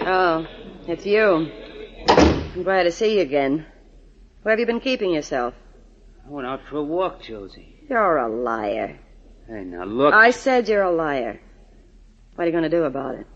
Oh, it's you. I'm glad to see you again. Where have you been keeping yourself? I went out for a walk, Josie. You're a liar. Hey, now look. I said you're a liar. What are you going to do about it?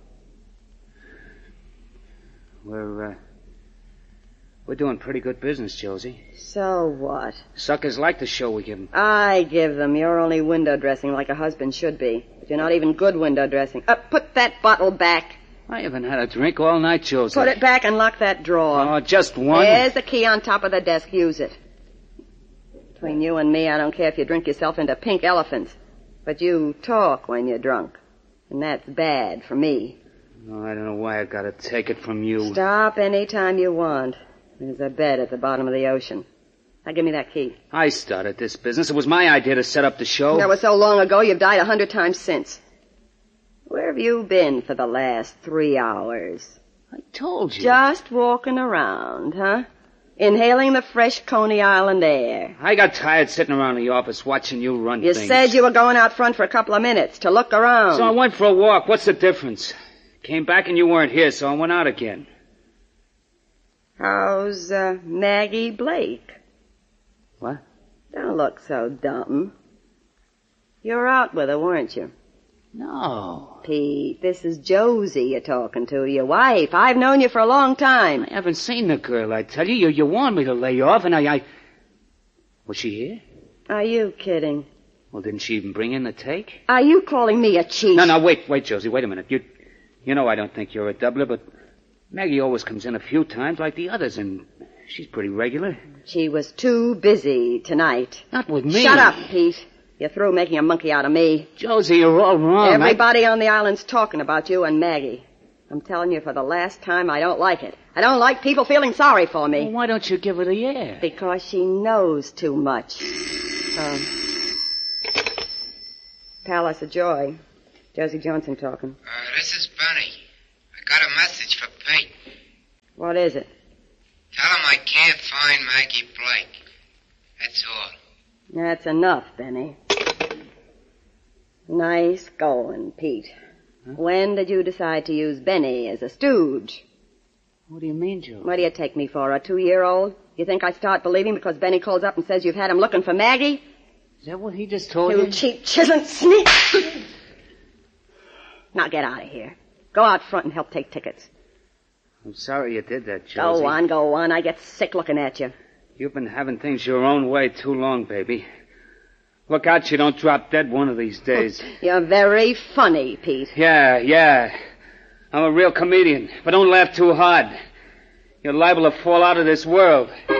We're doing pretty good business, Josie. So what? Suckers like the show we give them. I give them. You're only window dressing like a husband should be. But you're not even good window dressing. Put that bottle back. I haven't had a drink all night, Josie. Put it back and lock that drawer. Oh, just one? There's the key on top of the desk. Use it. Between you and me, I don't care if you drink yourself into pink elephants. But you talk when you're drunk. And that's bad for me. No, I don't know why I gotta take it from you. Stop any time you want. There's a bed at the bottom of the ocean. Now give me that key. I started this business. It was my idea to set up the show. That was so long ago, you've died 100 times since. Where have you been for the last 3 hours? I told you. Just walking around, huh? Inhaling the fresh Coney Island air. I got tired sitting around the office watching you run You things. said you were going out front for a couple of minutes to look around. So I went for a walk. What's the difference? Came back and you weren't here, so I went out again. How's Maggie Blake? What? Don't look so dumb. You were out with her, weren't you? No. Pete, this is Josie you're talking to, your wife. I've known you for a long time. I haven't seen the girl, I tell you. You warned me to lay off, and I... Was she here? Are you kidding? Well, didn't she even bring in the take? Are you calling me a cheat? No, wait, Josie, wait a minute. You know I don't think you're a doubler, but Maggie always comes in a few times like the others, and she's pretty regular. She was too busy tonight. Not with me. Shut up, Pete. You're through making a monkey out of me. Josie, you're all wrong. Everybody on the island's talking about you and Maggie. I'm telling you for the last time, I don't like it. I don't like people feeling sorry for me. Well, why don't you give her the air? Because she knows too much. Palace of Joy. Josie Johnson talking. This is Benny. I got a message for Pete. What is it? Tell him I can't find Maggie Blake. That's all. That's enough, Benny. Nice going, Pete. Huh? When did you decide to use Benny as a stooge? What do you mean, Joe? What do you take me for, a 2-year-old? You think I start believing because Benny calls up and says you've had him looking for Maggie? Is that what he just told you? You cheap, chiseling sneak! Now get out of here. Go out front and help take tickets. I'm sorry you did that, Josie. Go on. I get sick looking at you. You've been having things your own way too long, baby. Look out you don't drop dead one of these days. You're very funny, Pete. Yeah. I'm a real comedian, but don't laugh too hard. You're liable to fall out of this world.